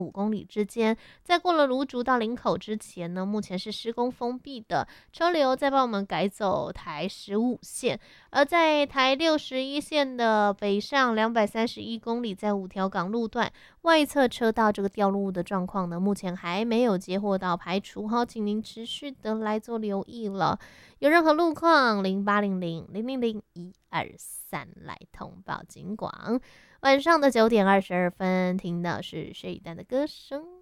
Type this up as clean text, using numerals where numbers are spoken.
5公里之间。在过了芦竹到林口之前呢，目前是施工封闭的，车流再帮我们改走台15线。而在台61线的北上231公里，在5条港路段外侧车道这个掉落物的状况呢，目前还没有接获到排除，请您持续的来做留意了。有任何路况0800000123来通报警广。晚上的9点22分，听到是水丹的歌声。